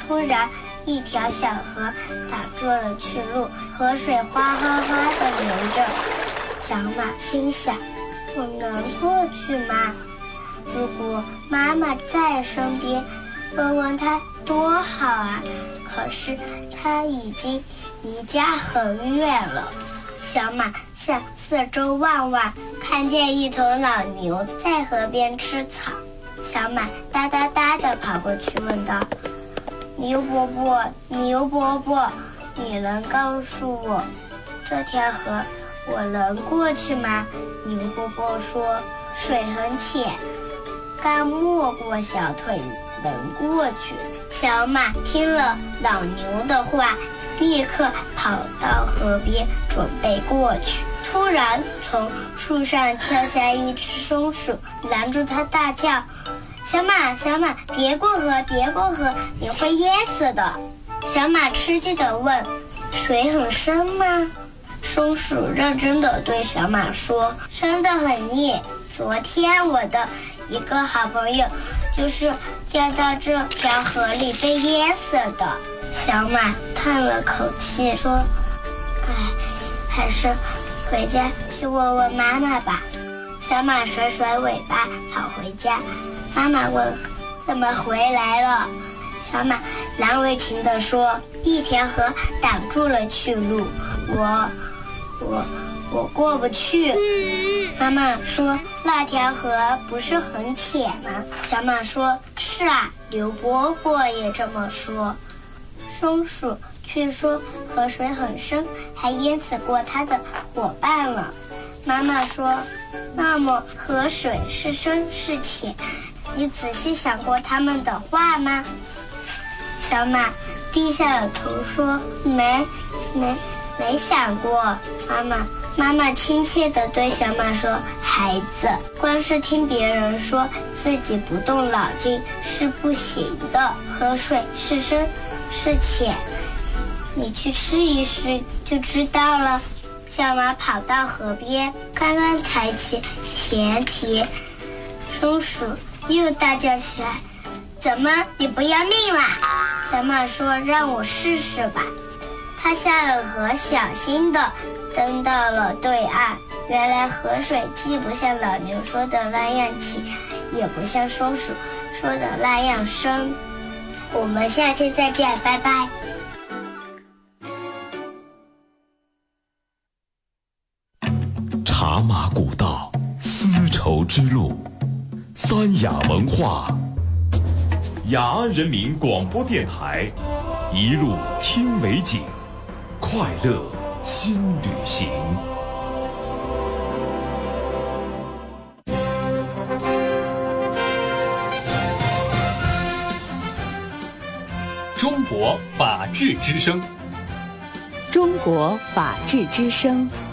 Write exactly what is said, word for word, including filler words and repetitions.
突然，一条小河挡住了去路，河水哗哗哗地流着。小马心想：我能过去吗？如果妈妈在身边，问问她多好啊！可是她已经离家很远了。小马向四周望望，看见一头老牛在河边吃草。小马哒哒哒地跑过去问道：牛伯伯，牛伯伯，你能告诉我这条河我能过去吗？牛伯伯说：水很浅，刚没过小腿能过去。小马听了老牛的话，立刻跑到河边准备过去。突然从树上跳下一只松鼠，拦住他大叫：小马，小马，别过河，别过河，你会淹死的。小马吃惊地问：水很深吗？松鼠认真地对小马说：深得很厉，昨天我的一个好朋友就是掉到这条河里被淹死的。小马叹了口气说：唉，还是回家去问问妈妈吧。小马甩甩尾巴跑回家。妈妈问：怎么回来了？小马难为情地说：一条河挡住了去路，我我我过不去。妈妈说：那条河不是很浅吗？小马说：是啊，刘伯伯也这么说。松鼠却说河水很深，还淹死过他的伙伴了。妈妈说：那么河水是深是浅，你仔细想过他们的话吗？小马低下了头说：没没没想过。妈妈妈妈亲切地对小马说：孩子，光是听别人说，自己不动脑筋是不行的。河水是深是浅，你去试一试就知道了。小马跑到河边，刚刚抬起甜甜，松鼠又大叫起来：怎么，你不要命啦？小马说：让我试试吧。他下了河，小心地登到了对岸。原来河水既不像老牛说的那样浅，也不像松鼠说的那样深。我们下期再见，拜拜。 茶马古道，丝绸之路，三雅文化，雅安人民广播电台，一路听美景，快乐新旅行。 中国法治之声， 中国法治之声。